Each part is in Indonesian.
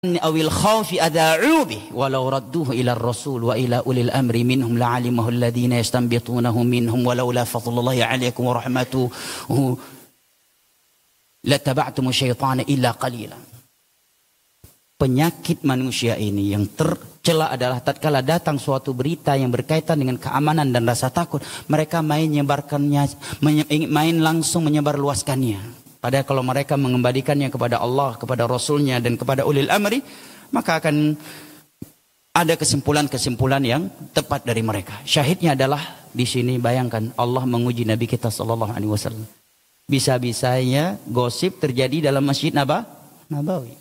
awil khawfi adha'u bih walau radduhu ila ar-rasul wa ila ulil amri minhum la'alimahu alladhina yastanbitunahu minhum walau la fadlullahi 'alaikum wa rahmatuhu lattaba'tumu syaitana illa qalila. Penyakit manusia ini yang tercela adalah tatkala datang suatu berita yang berkaitan dengan keamanan dan rasa takut, mereka main langsung menyebarluaskannya. Padahal kalau mereka mengembalikannya kepada Allah, kepada Rasulnya, dan kepada ulil amri, maka akan ada kesimpulan-kesimpulan yang tepat dari mereka. Syahidnya adalah di sini bayangkan Allah menguji Nabi kita sallallahu alaihi wasallam. Bisa-bisanya gosip terjadi dalam Masjid Nabawi.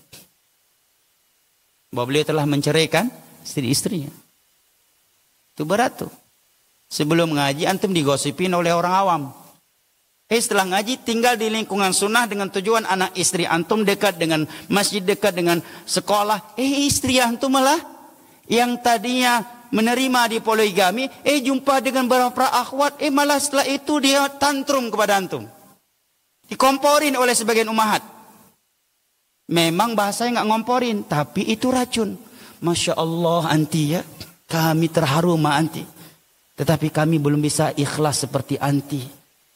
Bahwa beliau telah menceraikan istri-istrinya. Itu berat tuh. Sebelum ngaji antum digosipin oleh orang awam. Setelah ngaji tinggal di lingkungan sunnah dengan tujuan anak istri antum dekat dengan masjid, dekat dengan sekolah. Istri antum malah yang tadinya menerima di poligami, jumpa dengan beberapa akhwat, malah setelah itu dia tantrum kepada antum. Dikomporin oleh sebagian ummahat. Memang bahasanya nggak ngomporin, tapi itu racun. Masya Allah anti ya, kami terharu ma anti. Tetapi kami belum bisa ikhlas seperti anti.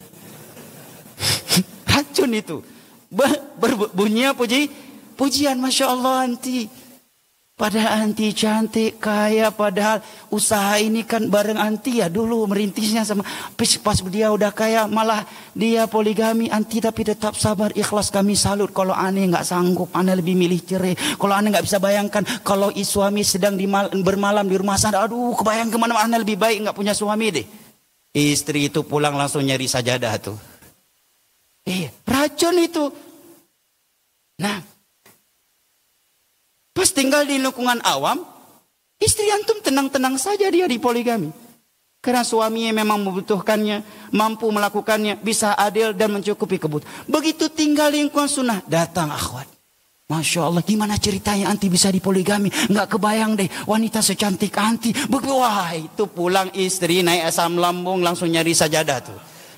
Racun itu. Berbunyinya pujian, Masya Allah anti. Padahal anti cantik, kaya, padahal usaha ini kan bareng anti ya dulu merintisnya sama. Pas dia udah kaya malah dia poligami anti, tapi tetap sabar ikhlas, kami salut. Kalau aneh nggak sanggup, aneh lebih milih cerai. Kalau aneh nggak bisa bayangkan kalau suami sedang bermalam di rumah sana, aduh kebayang kemana-mana, aneh lebih baik nggak punya suami deh. Istri itu pulang langsung nyari sajadah tuh. Racun itu. Nah, pas tinggal di lingkungan awam, istri antum tenang-tenang saja dia di poligami. Karena suaminya memang membutuhkannya, mampu melakukannya, bisa adil dan mencukupi kebutuhan. Begitu tinggal di lingkungan sunnah, datang akhwat. Masya Allah, gimana ceritanya anti bisa di poligami? Nggak kebayang deh, wanita secantik anti. Wah, itu pulang istri naik asam lambung langsung nyari sajadah tuh.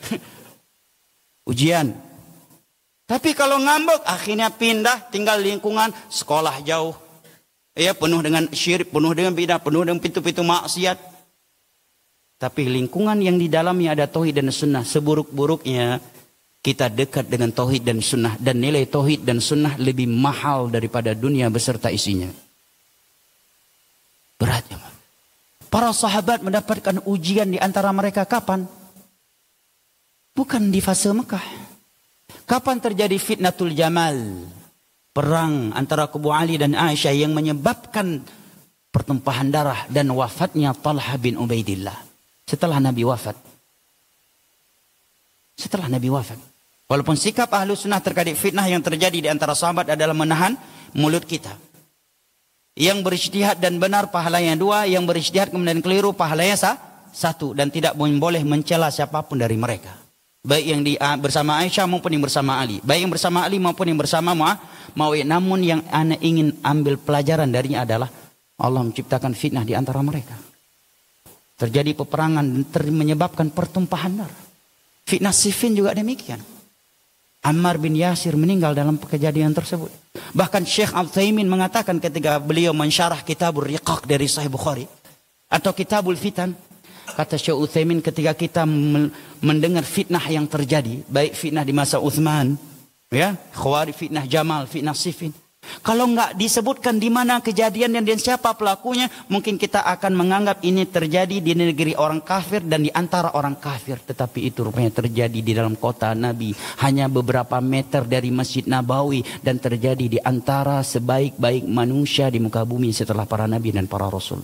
Ujian. Tapi kalau ngambek akhirnya pindah tinggal lingkungan sekolah jauh. Penuh dengan syirik, penuh dengan bidah, penuh dengan pintu-pintu maksiat. Tapi lingkungan yang di dalamnya ada tauhid dan sunnah, seburuk-buruknya kita dekat dengan tauhid dan sunnah, dan nilai tauhid dan sunnah lebih mahal daripada dunia beserta isinya. Berat ya. Para sahabat mendapatkan ujian di antara mereka kapan? Bukan di fase Mekah. Kapan terjadi fitnatul Jamal? Perang antara Kubu Ali dan Aisyah yang menyebabkan pertumpahan darah dan wafatnya Talha bin Ubaidillah. Setelah Nabi wafat. Walaupun sikap ahlu sunnah terkait fitnah yang terjadi di antara sahabat adalah menahan mulut kita. Yang berijtihad dan benar pahalanya 2. Yang berijtihad kemudian keliru pahalanya 1. Dan tidak boleh mencela siapapun dari mereka. Baik yang bersama Aisyah maupun yang bersama Ali. Baik yang bersama Ali maupun yang bersama Muawiyah. Namun yang ana ingin ambil pelajaran darinya adalah Allah menciptakan fitnah di antara mereka. Terjadi peperangan dan menyebabkan pertumpahan darah. Fitnah Siffin juga demikian. Ammar bin Yasir meninggal dalam kejadian tersebut. Bahkan Syekh Al-Utsaimin mengatakan ketika beliau mensyarah Kitabur Riqaq dari Sahih Bukhari atau Kitabul Fitan. Kata Syekh Utsaimin, ketika kita mendengar fitnah yang terjadi, baik fitnah di masa Utsman, Khawarij, fitnah Jamal, fitnah Siffin. Kalau nggak disebutkan di mana kejadiannya dan siapa pelakunya, mungkin kita akan menganggap ini terjadi di negeri orang kafir dan di antara orang kafir. Tetapi itu rupanya terjadi di dalam kota Nabi, hanya beberapa meter dari Masjid Nabawi, dan terjadi di antara sebaik-baik manusia di muka bumi setelah para nabi dan para rasul.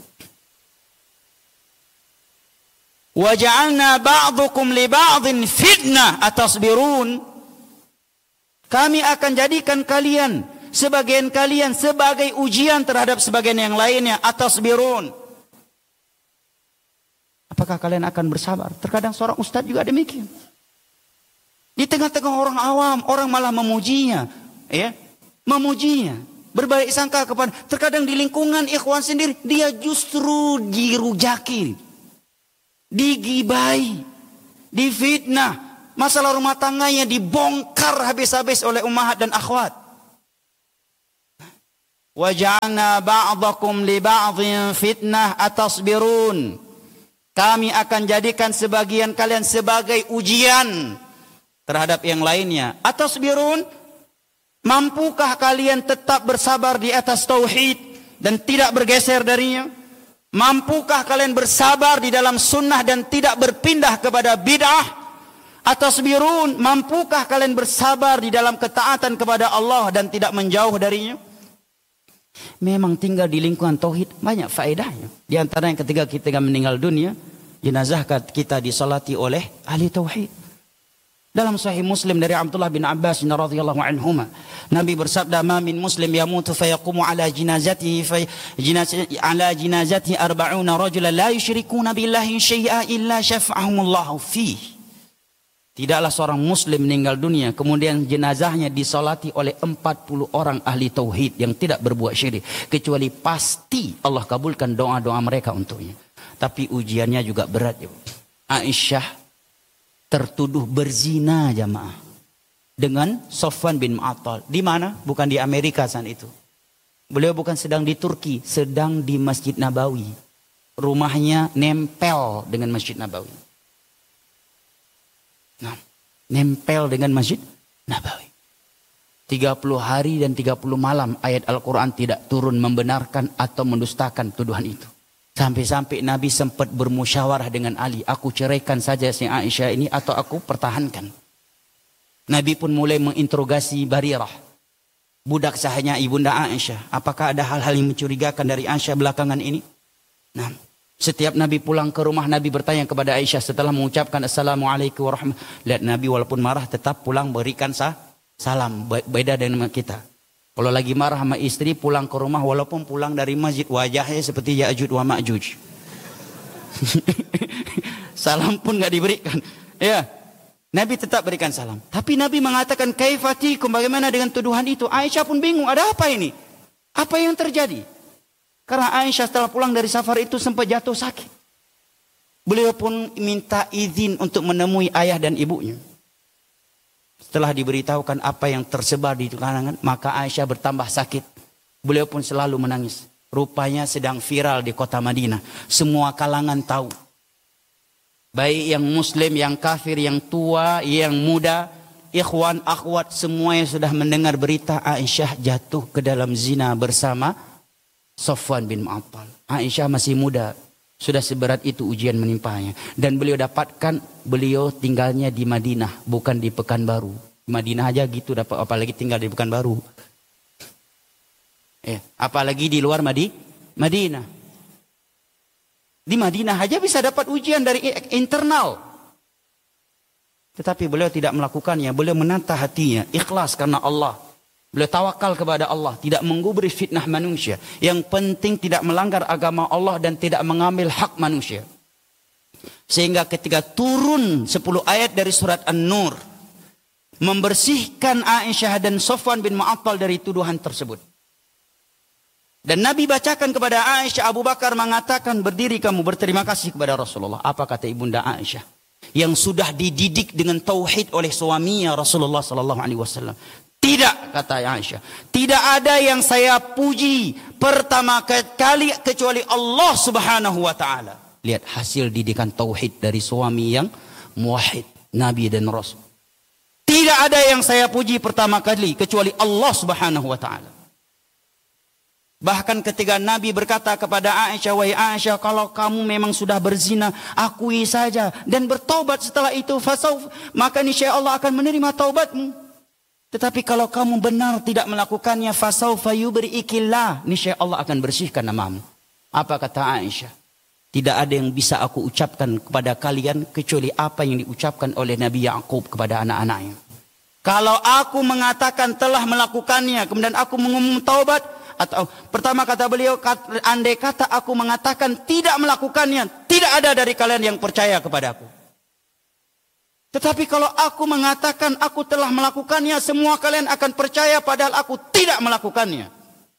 وَجَعَلْنَا بَعْضُكُمْ لِبَعْضٍ فِتْنَةً أَتَصْبِرُونَ. Kami akan jadikan kalian, sebagian kalian sebagai ujian terhadap sebagian yang lainnya. Atasbirun. Apakah kalian akan bersabar? Terkadang seorang ustadz juga demikian. Di tengah-tengah orang awam, orang malah memujinya, memujinya, berbaik sangka kepada. Terkadang di lingkungan ikhwan sendiri, dia justru dirujaki, digibai, difitnah, masalah rumah tangganya dibongkar habis-habis oleh ummahat dan akhwat. Waja'alna ba'dakum li ba'dhin fitnah atasbirun. Kami akan jadikan sebagian kalian sebagai ujian terhadap yang lainnya. Atasbirun, mampukah kalian tetap bersabar di atas tauhid dan tidak bergeser darinya? Mampukah kalian bersabar di dalam sunnah dan tidak berpindah kepada bid'ah? Atasbirun, mampukah kalian bersabar di dalam ketaatan kepada Allah dan tidak menjauh darinya? Memang tinggal di lingkungan tauhid banyak faedahnya. Di antara yang ketika kita meninggal dunia, jenazah kita disolati oleh ahli tauhid. Dalam Sahih Muslim dari Abdullah bin Abbas radhiyallahu anhuma, Nabi bersabda, "Ma min muslim yamutu fayaqumu ala jinazatihi ala jinazati 40 rajulan la yusyrikuna billahi syai'a illa syafa'ahumullahu fihi." Tidaklah seorang muslim meninggal dunia kemudian jenazahnya disolati oleh 40 orang ahli tauhid yang tidak berbuat syirik, kecuali pasti Allah kabulkan doa-doa mereka untuknya. Tapi ujiannya juga berat ya. Aisyah tertuduh berzina jamaah dengan Sofwan bin Mu'attal. Di mana? Bukan di Amerika saat itu. Beliau bukan sedang di Turki, sedang di Masjid Nabawi. Rumahnya nempel dengan Masjid Nabawi. Nah, nempel dengan Masjid Nabawi. 30 hari dan 30 malam ayat Al-Quran tidak turun membenarkan atau mendustakan tuduhan itu. Sampai-sampai Nabi sempat bermusyawarah dengan Ali. Aku ceraikan saja si Aisyah ini atau aku pertahankan. Nabi pun mulai menginterogasi Barirah, budak sahanya ibunda Aisyah. Apakah ada hal-hal yang mencurigakan dari Aisyah belakangan ini? Nah, setiap Nabi pulang ke rumah, Nabi bertanya kepada Aisyah setelah mengucapkan Assalamualaikum warahmatullahi wabarakatuh. Lihat Nabi walaupun marah tetap pulang berikan salam. Beda dengan kita. Kalau lagi marah sama istri pulang ke rumah walaupun pulang dari masjid wajahnya seperti Ya'juj wa Ma'juj. Salam pun nggak diberikan. Ya, Nabi tetap berikan salam. Tapi Nabi mengatakan kaifatikum, bagaimana dengan tuduhan itu? Aisyah pun bingung, ada apa ini? Apa yang terjadi? Karena Aisyah setelah pulang dari safar itu sempat jatuh sakit. Beliau pun minta izin untuk menemui ayah dan ibunya. Setelah diberitahukan apa yang tersebar di kalangan, maka Aisyah bertambah sakit. Beliau pun selalu menangis. Rupanya sedang viral di kota Madinah. Semua kalangan tahu. Baik yang muslim, yang kafir, yang tua, yang muda, ikhwan, akhwat, semuanya sudah mendengar berita Aisyah jatuh ke dalam zina bersama Sofwan bin Mu'attal. Aisyah masih muda. Sudah seberat itu ujian menimpanya. Dan beliau dapatkan, beliau tinggalnya di Madinah, bukan di Pekanbaru. Madinah aja gitu dapat, apalagi tinggal di Pekanbaru. Apalagi di luar Madinah. Di Madinah aja bisa dapat ujian dari internal. Tetapi beliau tidak melakukannya. Beliau menata hatinya, ikhlas karena Allah. Beliau tawakal kepada Allah, tidak menggubris fitnah manusia. Yang penting tidak melanggar agama Allah dan tidak mengambil hak manusia. Sehingga ketika turun 10 ayat dari surat An-Nur, membersihkan Aisyah dan Sofwan bin Mu'attal dari tuduhan tersebut. Dan Nabi bacakan kepada Aisyah, Abu Bakar mengatakan, berdiri kamu berterima kasih kepada Rasulullah. Apa kata ibunda Aisyah? Yang sudah dididik dengan tauhid oleh suaminya Rasulullah SAW. Tidak, kata Aisyah. Tidak ada yang saya puji pertama kali kecuali Allah Subhanahu wa ta'ala. Lihat hasil didikan tauhid dari suami yang muwahhid, Nabi dan Rasul. Tidak ada yang saya puji pertama kali kecuali Allah Subhanahu wa ta'ala. Bahkan ketika Nabi berkata kepada Aisyah, wahai Aisyah, kalau kamu memang sudah berzina, akui saja dan bertaubat setelah itu, maka niscaya Allah akan menerima taubatmu. Tetapi kalau kamu benar tidak melakukannya, fasaufa yubri'ikillah, niscaya Allah akan bersihkan namamu. Apa kata Aisyah? Tidak ada yang bisa aku ucapkan kepada kalian kecuali apa yang diucapkan oleh Nabi Ya'qub kepada anak-anaknya. Kalau aku mengatakan telah melakukannya, kemudian aku mengumum taubat, atau pertama kata beliau, andai kata aku mengatakan tidak melakukannya, tidak ada dari kalian yang percaya kepadaku. Tetapi kalau aku mengatakan aku telah melakukannya, semua kalian akan percaya padahal aku tidak melakukannya.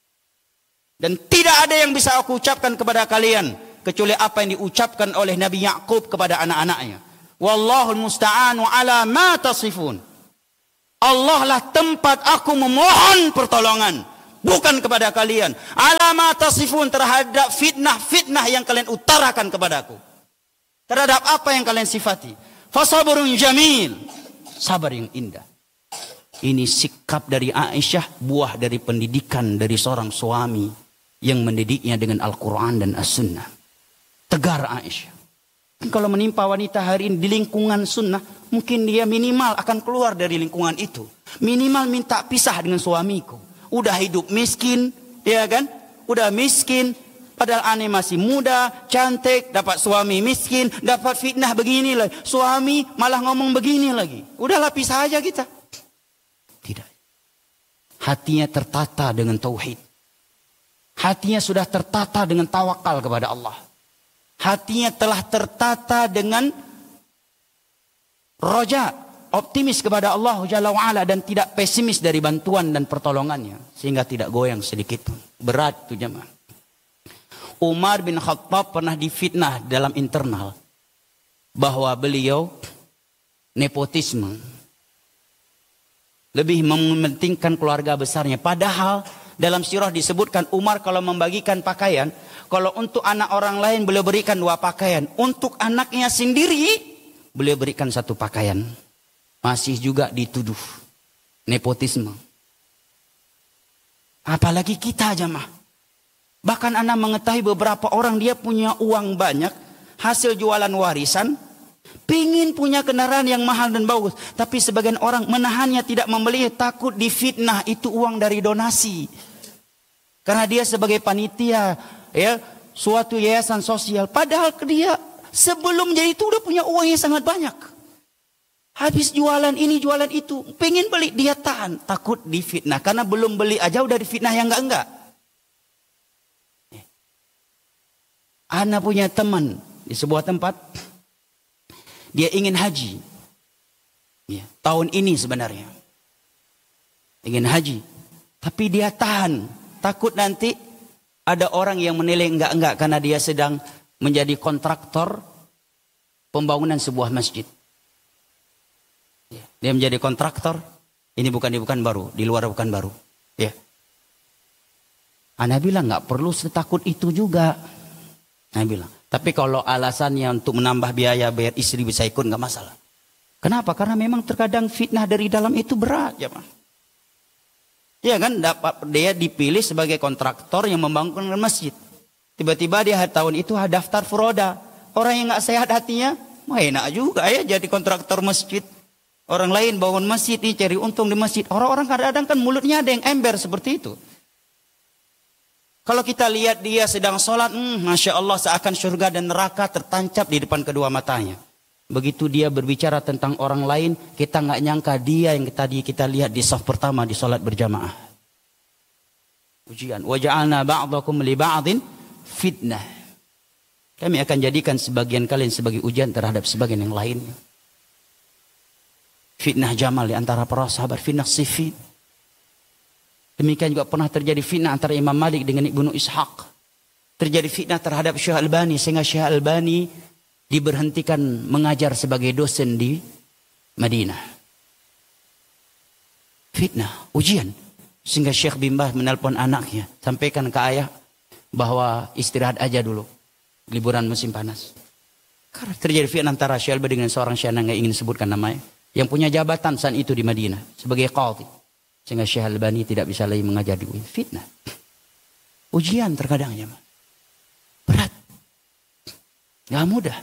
Dan tidak ada yang bisa aku ucapkan kepada kalian kecuali apa yang diucapkan oleh Nabi Ya'qub kepada anak-anaknya. Wallahul musta'anu ala ma tasifun. Allah lah tempat aku memohon pertolongan. bukan kepada kalian. Alama tasifun, terhadap fitnah-fitnah yang kalian utarakan kepadaku. Terhadap apa yang kalian sifati. Fasabrun jamil, sabar yang indah. Ini sikap dari Aisyah, buah dari pendidikan dari seorang suami yang mendidiknya dengan Al-Quran dan As-Sunnah. Tegar Aisyah. Kalau menimpa wanita hari ini di lingkungan sunnah, mungkin dia minimal akan keluar dari lingkungan itu. Minimal minta pisah dengan suamiku. Udah hidup miskin, ya kan? Udah miskin, padahal aneh masih muda, cantik, dapat suami miskin, dapat fitnah begini lagi. Suami malah ngomong begini lagi. Udahlah pisah aja kita. Tidak. Hatinya tertata dengan tauhid. Hatinya sudah tertata dengan tawakal kepada Allah. Hatinya telah tertata dengan roja, optimis kepada Allah Jalla wa'ala, dan tidak pesimis dari bantuan dan pertolongannya. Sehingga tidak goyang sedikit pun. Berat itu jemaah. Umar bin Khattab pernah difitnah dalam internal. Bahwa beliau nepotisme. Lebih mementingkan keluarga besarnya. Padahal dalam sirah disebutkan Umar kalau membagikan pakaian, kalau untuk anak orang lain beliau berikan 2 pakaian. Untuk anaknya sendiri beliau berikan 1 pakaian. Masih juga dituduh nepotisme. Apalagi kita jemaah. Bahkan anak mengetahui beberapa orang dia punya uang banyak, hasil jualan warisan, pingin punya kendaraan yang mahal dan bagus, tapi sebagian orang menahannya, tidak membeli, takut difitnah itu uang dari donasi. Karena dia sebagai panitia ya suatu yayasan sosial, padahal dia sebelum jadi itu udah punya uang yang sangat banyak. Habis jualan ini jualan itu, pengen beli, dia tahan, takut difitnah. Karena belum beli aja udah difitnah yang enggak. Ana punya teman di sebuah tempat, dia ingin haji. Ya, tahun ini sebenarnya. Ingin haji. Tapi dia tahan. Takut nanti ada orang yang menilai enggak. Karena dia sedang menjadi kontraktor pembangunan sebuah masjid. Ya, dia menjadi kontraktor. Ini bukan baru. Di luar bukan baru. Ya. Ana bilang enggak perlu setakut itu juga. Ana bilang. Tapi kalau alasannya untuk menambah biaya, bayar istri bisa ikut, nggak masalah. Kenapa? Karena memang terkadang fitnah dari dalam itu berat, ya Pak. Ya kan, dia dipilih sebagai kontraktor yang membangun masjid. Tiba-tiba dia tahun itu daftar furoda. Orang yang nggak sehat hatinya, wah enak juga ya jadi kontraktor masjid. Orang lain bangun masjid nih, cari untung di masjid. Orang-orang kadang-kadang kan mulutnya ada yang ember seperti itu. Kalau kita lihat dia sedang sholat, Masya Allah seakan surga dan neraka tertancap di depan kedua matanya. Begitu dia berbicara tentang orang lain, kita nggak nyangka dia yang tadi kita lihat di saf pertama di sholat berjamaah. Ujian. Waja'alna ba'dakum li ba'din fitnah. Kami akan jadikan sebagian kalian sebagai ujian terhadap sebagian yang lainnya. Fitnah Jamal di antara para sahabat, fitnah Siffin. Demikian juga pernah terjadi fitnah antara Imam Malik dengan Ibnu Ishaq. Terjadi fitnah terhadap Syekh Albani sehingga Syekh Albani diberhentikan mengajar sebagai dosen di Madinah. Fitnah, ujian. Sehingga Syekh bin Baz menelpon anaknya, sampaikan ke ayah bahwa istirahat aja dulu, liburan musim panas. Karena terjadi fitnah antara Syekh Albani dengan seorang syekh yang ingin sebutkan namanya, yang punya jabatan saat itu di Madinah sebagai qadhi. Sehingga Syekh Albani tidak bisa lagi mengajar di fitnah. Ujian terkadangnya. Berat. Gak mudah.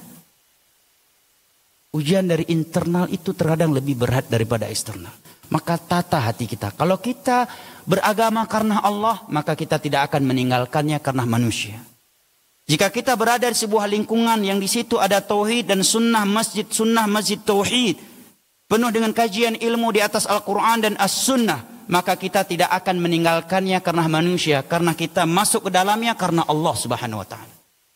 Ujian dari internal itu terkadang lebih berat daripada eksternal. Maka tata hati kita. Kalau kita beragama karena Allah, maka kita tidak akan meninggalkannya karena manusia. Jika kita berada di sebuah lingkungan yang di situ ada tauhid dan sunnah masjid tauhid, penuh dengan kajian ilmu di atas Al-Quran dan As-Sunnah, maka kita tidak akan meninggalkannya karena manusia, karena kita masuk ke dalamnya karena Allah Subhanahu wa taala.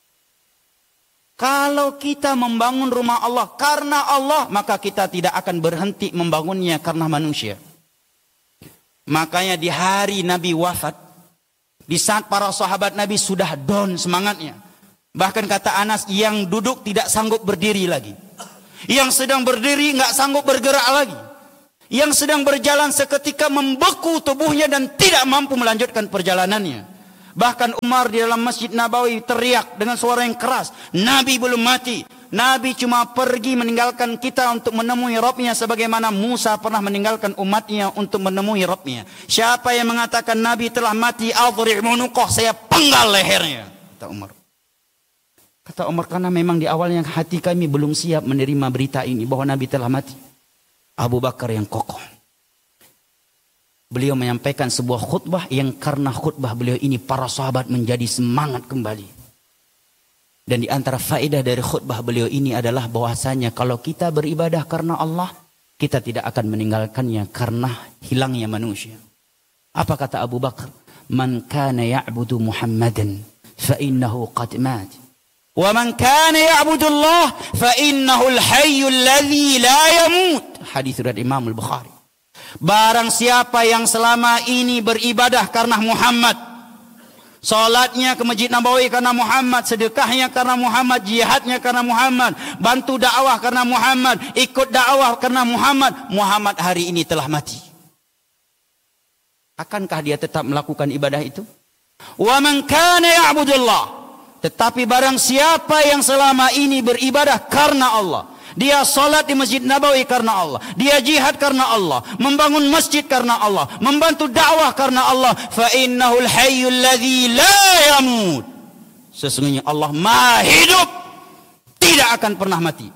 Kalau kita membangun rumah Allah karena Allah, maka kita tidak akan berhenti membangunnya karena manusia. Makanya di hari Nabi wafat, di saat para sahabat Nabi sudah down semangatnya, bahkan kata Anas, yang duduk tidak sanggup berdiri lagi, yang sedang berdiri nggak sanggup bergerak lagi. yang sedang berjalan seketika membeku tubuhnya dan tidak mampu melanjutkan perjalanannya. Bahkan Umar di dalam Masjid Nabawi teriak dengan suara yang keras, Nabi belum mati. Nabi cuma pergi meninggalkan kita untuk menemui Rabbnya sebagaimana Musa pernah meninggalkan umatnya untuk menemui Rabbnya. Siapa yang mengatakan Nabi telah mati, adri' unuqah, saya penggal lehernya, kata Umar. Kata Umar, karena memang di awalnya hati kami belum siap menerima berita ini bahwa Nabi telah mati. Abu Bakar yang kokoh. Beliau menyampaikan sebuah khutbah yang karena khutbah beliau ini para sahabat menjadi semangat kembali. Dan di antara faedah dari khutbah beliau ini adalah bahwasanya kalau kita beribadah karena Allah, kita tidak akan meninggalkannya karena hilangnya manusia. Apa kata Abu Bakar? Man kana ya'budu Muhammadan fa innahu qad mat. Wa man kana ya'budu Allah fa innahu al-hayyul ladzi la yamut. Hadis riwayat Imam Al-Bukhari. Barang siapa yang selama ini beribadah karena Muhammad, salatnya ke Masjid Nabawi karena Muhammad, sedekahnya karena Muhammad, jihadnya karena Muhammad, bantu dakwah karena Muhammad, ikut dakwah karena Muhammad, Muhammad hari ini telah mati. Akankah dia tetap melakukan ibadah itu? Wa man kana ya'budullah. Tetapi barang siapa yang selama ini beribadah karena Allah, dia salat di Masjid Nabawi karena Allah, dia jihad karena Allah, membangun masjid karena Allah, membantu dakwah karena Allah, fa innahul hayyul ladzi la yamut. Sesungguhnya Allah Maha hidup, tidak akan pernah mati.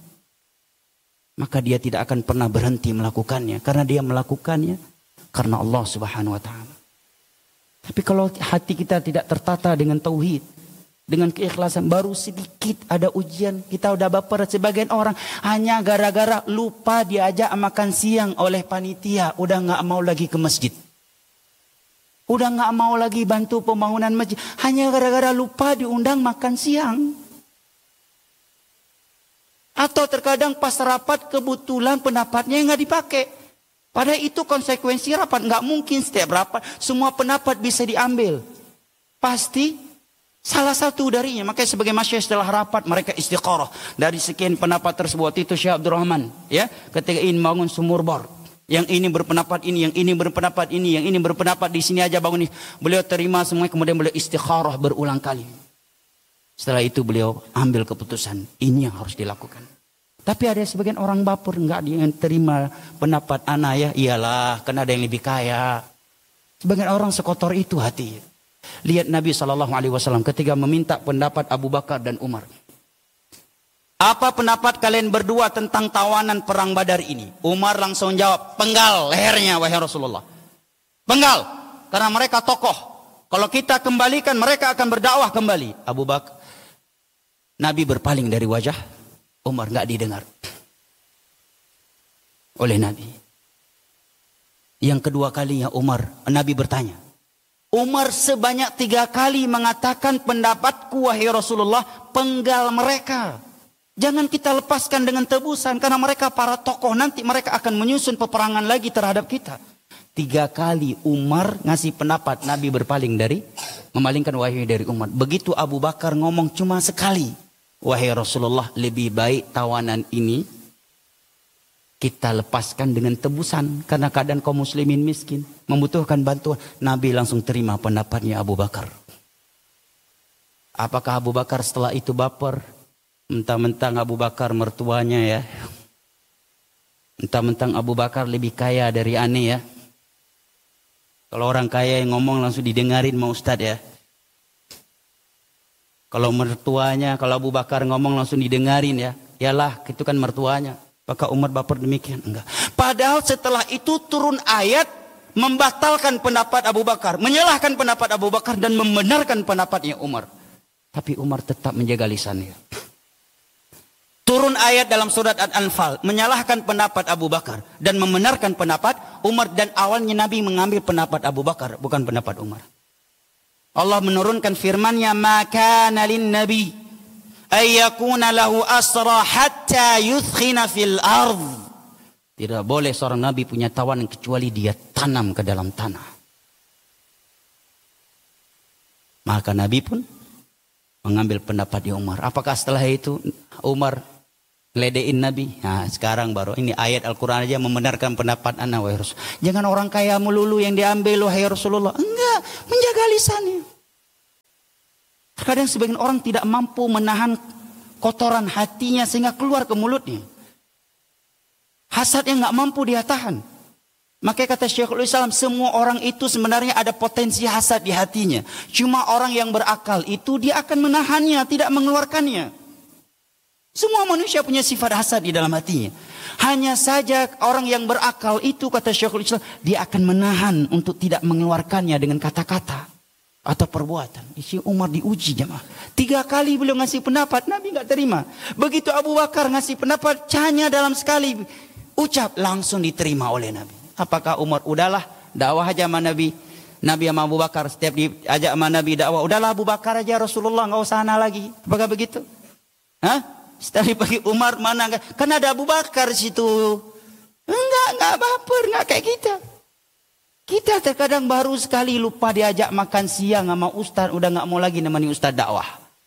Maka dia tidak akan pernah berhenti melakukannya karena dia melakukannya karena Allah Subhanahu wa taala. Tapi kalau hati kita tidak tertata dengan tauhid, dengan keikhlasan, baru sedikit ada ujian, kita udah baper. Sebagian orang hanya gara-gara lupa diajak makan siang oleh panitia, udah nggak mau lagi ke masjid. Udah nggak mau lagi bantu pembangunan masjid, hanya gara-gara lupa diundang makan siang. Atau terkadang pas rapat kebetulan pendapatnya nggak dipakai. Padahal itu konsekuensi rapat, nggak mungkin setiap rapat semua pendapat bisa diambil. Pasti salah satu darinya. Makanya sebagai masyarakat setelah rapat mereka istikharah dari sekian pendapat tersebut. Itu Syekh Abdul Rahman, ya, ketika ingin bangun sumur bor, yang ini berpendapat ini, yang ini berpendapat ini, yang ini berpendapat di sini aja bangun ini. Beliau terima semua, kemudian beliau istikharah berulang kali. Setelah itu beliau ambil keputusan, ini yang harus dilakukan. Tapi ada sebagian orang baper, enggak dia yang terima pendapat ana, ya iyalah karena ada yang lebih kaya. Sebagian orang sekotor itu hati. Lihat Nabi SAW ketika meminta pendapat Abu Bakar dan Umar. Apa pendapat kalian berdua tentang tawanan perang Badar ini? Umar langsung jawab, penggal lehernya wahai Rasulullah. Penggal, karena mereka tokoh. Kalau kita kembalikan mereka akan berdakwah kembali. Abu Bakar, Nabi berpaling dari wajah Umar, nggak didengar oleh Nabi. Yang kedua kalinya Nabi bertanya. Umar sebanyak 3 kali mengatakan pendapatku wahai Rasulullah, penggal mereka. Jangan kita lepaskan dengan tebusan karena mereka para tokoh, nanti mereka akan menyusun peperangan lagi terhadap kita. 3 kali Umar ngasih pendapat, Nabi berpaling dari, memalingkan wahyu dari Umar. Begitu Abu Bakar ngomong cuma sekali, wahai Rasulullah, lebih baik tawanan ini kita lepaskan dengan tebusan karena keadaan kaum muslimin miskin, membutuhkan bantuan. Nabi langsung terima pendapatnya Abu Bakar. Apakah Abu Bakar setelah itu baper? Mentang-mentang Abu Bakar mertuanya, ya. Mentang-mentang Abu Bakar lebih kaya dari ane, ya. Kalau orang kaya yang ngomong langsung didengarin mau Ustadz, ya. Kalau mertuanya, kalau Abu Bakar ngomong langsung didengarin, ya. Yalah, itu kan mertuanya. Apakah Umar baper demikian? Enggak. Padahal setelah itu turun ayat membatalkan pendapat Abu Bakar, menyalahkan pendapat Abu Bakar dan membenarkan pendapatnya Umar. Tapi Umar tetap menjaga lisannya. Turun ayat dalam surat Al-Anfal menyalahkan pendapat Abu Bakar dan membenarkan pendapat Umar, dan awalnya Nabi mengambil pendapat Abu Bakar, bukan pendapat Umar. Allah menurunkan firman-Nya, "Maka lin nabi ayyakuna lahu asra hatta yuthkhina fil ardh." Tidak boleh seorang nabi punya tawanan kecuali dia tanam ke dalam tanah. Maka Nabi pun mengambil pendapat di Umar. Apakah setelah itu Umar ledein Nabi. Nah, sekarang baru ini ayat Al-Quran aja membenarkan pendapat ana wahai Rasul. Jangan orang kaya melulu yang diambil wahai Rasulullah. Enggak, menjaga lisannya. Terkadang sebagian orang tidak mampu menahan kotoran hatinya sehingga keluar ke mulutnya. Hasadnya enggak mampu dia tahan. Makanya kata Syekhul Islam, semua orang itu sebenarnya ada potensi hasad di hatinya. Cuma orang yang berakal itu dia akan menahannya, tidak mengeluarkannya. Semua manusia punya sifat hasad di dalam hatinya. Hanya saja orang yang berakal itu kata Syekhul Islam, dia akan menahan untuk tidak mengeluarkannya dengan kata-kata atau perbuatan. Isi Umar diuji jemaah. 3 kali beliau ngasih pendapat, Nabi nggak terima. Begitu Abu Bakar ngasih pendapat, hanya dalam sekali ucap langsung diterima oleh Nabi. Apakah Umar udahlah dakwah aja sama Nabi? Nabi sama Abu Bakar setiap diajak sama Nabi dakwah, udahlah Abu Bakar aja Rasulullah nggak usah ana lagi. Apakah begitu? Hah? Setelah dipanggil Umar mana? Kan ada Abu Bakar situ. Enggak baper, enggak kayak kita. Kita terkadang baru sekali lupa diajak makan siang sama ustaz, udah enggak mau lagi nemani ustaz dakwah.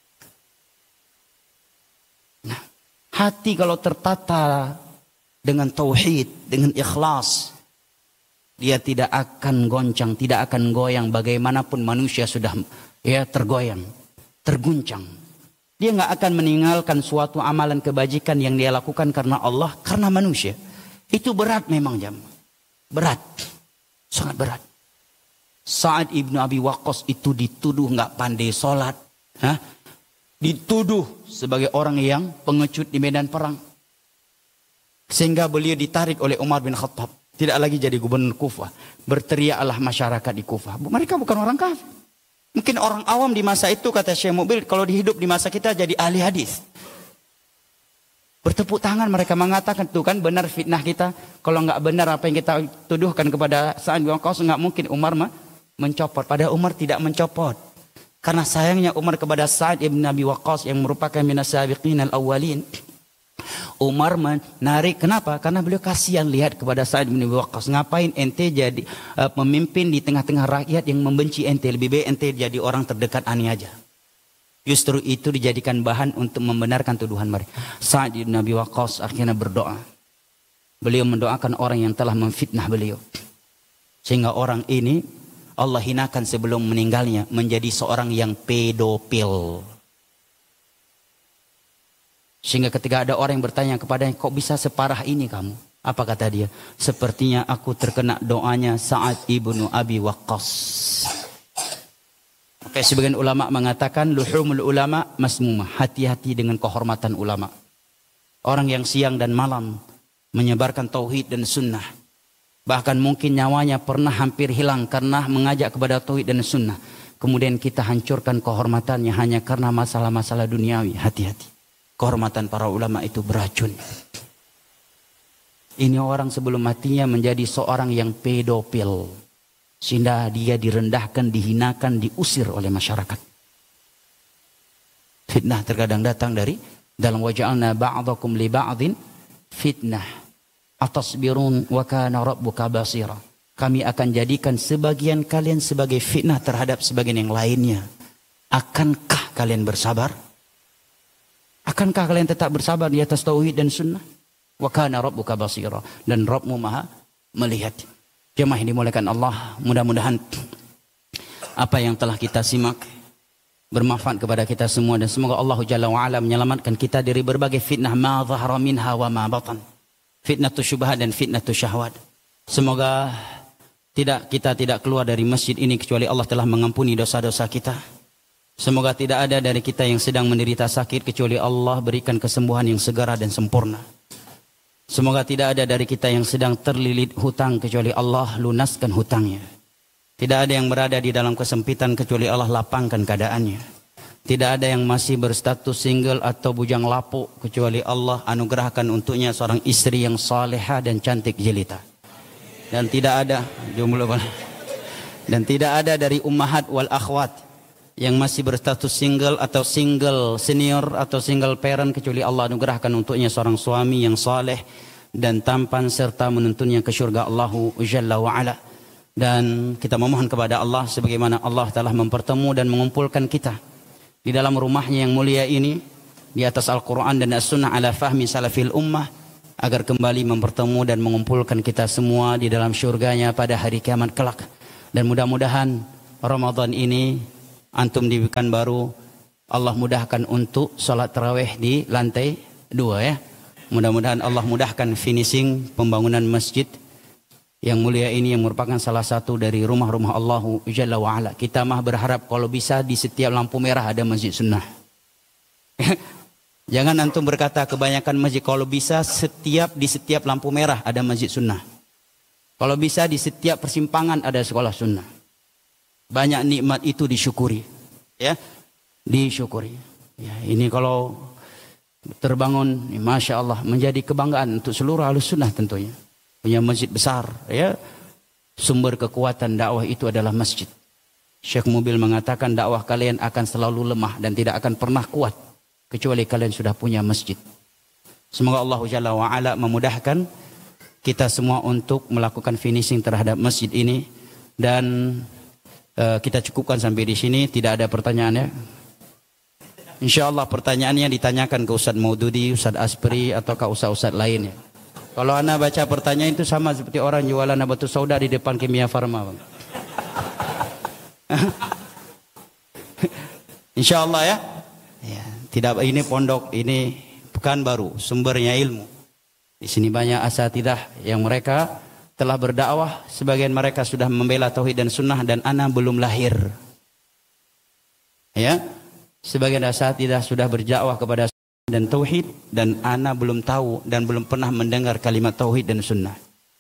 Nah, hati kalau tertata dengan tauhid, dengan ikhlas, dia tidak akan goncang, tidak akan goyang bagaimanapun manusia sudah tergoyang, terguncang. Dia nggak akan meninggalkan suatu amalan kebajikan yang dia lakukan karena Allah, karena manusia. Itu berat memang jam. Berat. Sangat berat. Sa'ad ibnu Abi Waqqas itu dituduh nggak pandai sholat. Dituduh sebagai orang yang pengecut di medan perang. Sehingga beliau ditarik oleh Umar bin Khattab. Tidak lagi jadi gubernur Kufah. Berteriaklah masyarakat di Kufah. Mereka bukan orang kafir. Mungkin orang awam di masa itu kata Syekh Mubil, kalau dihidup di masa kita jadi ahli hadis. Bertepuk tangan mereka mengatakan tuh kan benar fitnah kita. Kalau nggak benar apa yang kita tuduhkan kepada Sa'ad bin Waqqas, nggak mungkin Umar mencopot. Padahal Umar tidak mencopot. Karena sayangnya Umar kepada Sa'ad ibn Abi Waqqas yang merupakan minas sabiqin al-awwalin. Umar menarik, kenapa? Karena beliau kasihan lihat kepada Sa'ad bin Abi Waqqas. Ngapain ente jadi pemimpin di tengah-tengah rakyat yang membenci ente? Lebih baik ente jadi orang terdekat ani aja. Justru itu dijadikan bahan untuk membenarkan tuduhan mereka. Sa'ad bin Abi Waqqas akhirnya berdoa. Beliau mendoakan orang yang telah memfitnah beliau. Sehingga orang ini Allah hinakan sebelum meninggalnya menjadi seorang yang pedofil. Sehingga ketika ada orang yang bertanya kepadanya, kok bisa separah ini kamu? Apa kata dia? Sepertinya aku terkena doanya Sa'ad ibnu Abi Waqqas. Oke, sebagian ulama mengatakan luhumul ulama masmumah. Hati-hati dengan kehormatan ulama. Orang yang siang dan malam menyebarkan tauhid dan sunnah. Bahkan mungkin nyawanya pernah hampir hilang karena mengajak kepada tauhid dan sunnah. Kemudian kita hancurkan kehormatannya hanya karena masalah-masalah duniawi. Hati-hati. Kehormatan para ulama itu beracun. Ini orang sebelum matinya menjadi seorang yang pedofil. Sehingga dia direndahkan, dihinakan, diusir oleh masyarakat. Fitnah terkadang datang dari dalam waja'alna ba'dakum li ba'din fitnah. Atasbirun wa kana rabbuka basira. Kami akan jadikan sebagian kalian sebagai fitnah terhadap sebagian yang lainnya. Akankah kalian bersabar? Akankah kalian tetap bersabar di atas tauhid dan sunnah? Wa kana rabbuka basira. Dan Rabbmu maha melihat. Jemaah yang dimuliakan Allah, mudah-mudahan apa yang telah kita simak bermanfaat kepada kita semua. Dan semoga Allah Jalla wa'ala menyelamatkan kita dari berbagai fitnah ma zahara minha wa ma batan. Fitnatus syubhat dan fitnatus syahwat. Semoga kita tidak keluar dari masjid ini kecuali Allah telah mengampuni dosa-dosa kita. Semoga tidak ada dari kita yang sedang menderita sakit kecuali Allah berikan kesembuhan yang segera dan sempurna. Semoga tidak ada dari kita yang sedang terlilit hutang kecuali Allah lunaskan hutangnya. Tidak ada yang berada di dalam kesempitan kecuali Allah lapangkan keadaannya. Tidak ada yang masih berstatus single atau bujang lapuk kecuali Allah anugerahkan untuknya seorang istri yang salehah dan cantik jelita. Dan tidak ada dari ummahat wal akhwat yang masih berstatus single atau single senior atau single parent kecuali Allah anugerahkan untuknya seorang suami yang saleh dan tampan serta menuntunnya ke syurga Allahu Jalla wa Ala. Dan kita memohon kepada Allah sebagaimana Allah telah mempertemu dan mengumpulkan kita di dalam rumahnya yang mulia ini di atas Al-Quran dan As-Sunnah ala fahmi salafil ummah, agar kembali mempertemu dan mengumpulkan kita semua di dalam syurganya pada hari kiamat kelak. Dan mudah-mudahan Ramadan ini antum di Pekanbaru Allah mudahkan untuk salat tarawih di lantai 2 ya. Mudah-mudahan Allah mudahkan finishing pembangunan masjid yang mulia ini, yang merupakan salah satu dari rumah-rumah Allah Jalla wa'ala. Kita mah berharap kalau bisa di setiap lampu merah ada masjid sunnah. Jangan antum berkata kebanyakan masjid, kalau bisa di setiap lampu merah ada masjid sunnah. Kalau bisa di setiap persimpangan ada sekolah sunnah. Banyak nikmat itu disyukuri. Ya, disyukuri. Ya, ini kalau terbangun, Masya Allah, menjadi kebanggaan untuk seluruh Ahlus Sunnah tentunya. Punya masjid besar, ya. Sumber kekuatan dakwah itu adalah masjid. Syekh Mubil mengatakan dakwah kalian akan selalu lemah dan tidak akan pernah kuat kecuali kalian sudah punya masjid. Semoga Allah Jalla wa'ala memudahkan kita semua untuk melakukan finishing terhadap masjid ini. Dan kita cukupkan sampai di sini. Tidak ada pertanyaan ya. InsyaAllah pertanyaannya ditanyakan ke Ustadz Maududi, Ustadz Aspri, atau ke Ustadz lain ya. Kalau anda baca pertanyaan itu sama seperti orang jualan batu sauda di depan Kimia Farma, Bang. InsyaAllah ya. Ya, tidak, ini pondok, ini Pekanbaru, sumbernya ilmu. Di sini banyak asatidzah yang mereka telah berdakwah, sebagian mereka sudah membela tauhid dan sunnah, dan ana belum lahir. Ya, sebagian asatidzah sudah berdakwah kepada dan tauhid, dan ana belum tahu dan belum pernah mendengar kalimat tauhid dan sunnah.